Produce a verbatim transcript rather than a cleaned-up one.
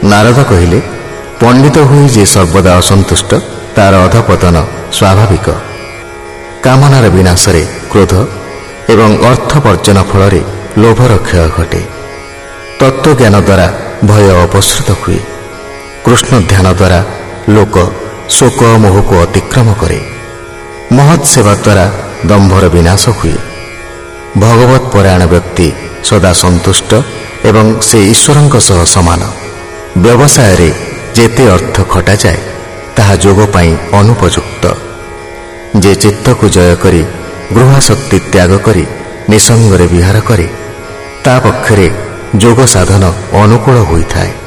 ନାରଦ କହିଲେ, ପଣ୍ଡିତ ହୋଇ ଯେ ସର୍ବଦା ଅସନ୍ତୁଷ୍ଟ ତାର ଅଧପତନ ସ୍ୱାଭାବିକ। କାମନାର ବିନାଶରେ କ୍ରୋଧ ଏବଂ ଅର୍ଥ ବର୍ଜନ ଫଳରେ ଲୋଭର କ୍ଷୟ ଘଟେ। ତତ୍ତ୍ୱଜ୍ଞାନ ଦ୍ୱାରା ଭୟ ଅପସୃତ ହୁଏ। କୃଷ୍ଣ ଧ୍ୟାନ ଦ୍ୱାରା ଲୋକ ଶୋକ ମୋହକୁ ଅତିକ୍ରମ କରେ। ମହତ୍ ସେବା ଦ୍ୱାରା ଦମ୍ଭର ବିନାଶ ହୁଏ। ଭଗବତ ପରାୟଣ ବ୍ୟକ୍ତି ସଦା ସନ୍ତୁଷ୍ଟ ଏବଂ ସେ ଈଶ୍ୱରଙ୍କ ସହ ସମାନ। ବ୍ୟବସାୟରେ ଯେତେ ଅର୍ଥ ଖଟାଯାଏ ତାହା ଯୋଗ ପାଇଁ ଅନୁପଯୁକ୍ତ। ଯେ ଚିତ୍ତକୁ ଜୟ କରି ଗୃହାସକ୍ତି ତ୍ୟାଗ କରି ନିସଙ୍ଗରେ ବିହାର କରେ ତା ପକ୍ଷରେ ଯୋଗ ସାଧନ ଅନୁକୂଳ ହୋଇଥାଏ।